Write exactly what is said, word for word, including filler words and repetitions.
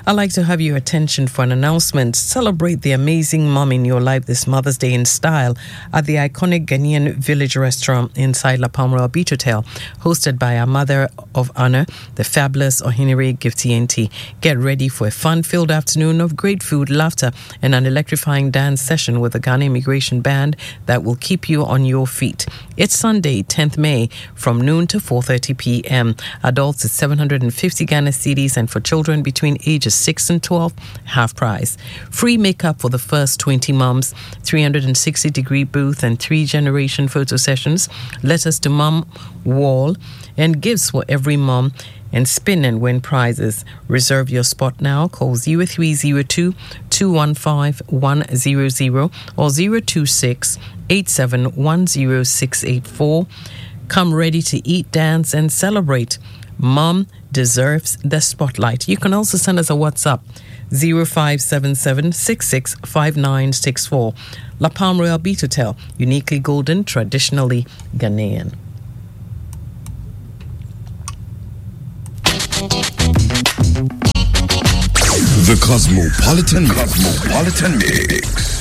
I'd like to have your attention for an announcement. Celebrate the amazing mom in your life this Mother's Day in style at the iconic Ghanaian Village Restaurant inside La Palm Royal Beach Hotel, hosted by our Mother of Honor, the fabulous Ohinere Giftienti. Get ready for a fun-filled afternoon of great food, laughter, and an electrifying dance session with the Ghana Immigration Band that will keep you on your feet. It's Sunday, tenth May, from noon to four thirty p.m. Adults is seven hundred fifty Ghana cedis, and for children between ages six and twelve, half price. Free makeup for the first twenty moms, three hundred sixty degree booth, and three generation photo sessions. Letters to mom wall, and gifts for every mom, and spin and win prizes. Reserve your spot now. Call zero three zero two, two one five, one zero zero or zero two six, eight seven one zero six eight four. Come ready to eat, dance, and celebrate. Mom deserves the spotlight. You can also send us a WhatsApp, zero five seven seven, six six five nine six four. La Palm Royal Beach Hotel, uniquely golden, traditionally Ghanaian. The Cosmopolitan Cosmopolitan Mix.